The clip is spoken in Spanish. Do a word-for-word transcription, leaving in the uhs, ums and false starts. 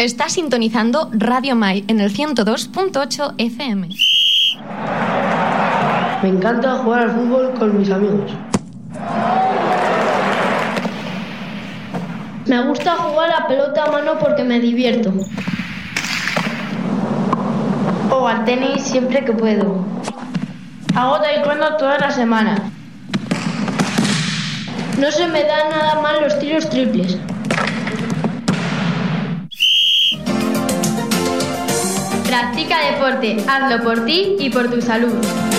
Está sintonizando Radio Mai en el ciento dos punto ocho F M. Me encanta jugar al fútbol con mis amigos. Me gusta jugar a pelota a mano porque me divierto. O al tenis siempre que puedo. Hago taekwondo toda la semana. No se me dan nada mal los tiros triples. Practica deporte, hazlo por ti y por tu salud.